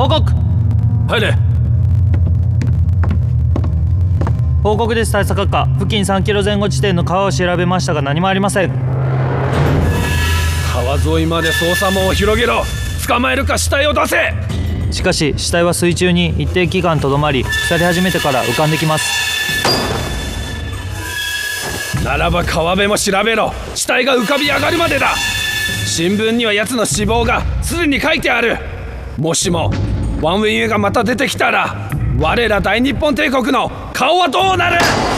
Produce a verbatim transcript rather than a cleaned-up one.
報告。 入れ。 報告です。対策課付近さんキロ前後地点の川を調べましたが何もありません。 川沿いまで捜査網を広げろ。捕まえるか死体を出せ。 しかし死体は水中に一定期間とどまり、腐り始めてから浮かんできます。 ならば川辺も調べろ。死体が浮かび上がるまでだ。新聞には奴の死亡がすでに書いてある。もしもワンウェイがまた出てきたら、我ら大日本帝国の顔はどうなる。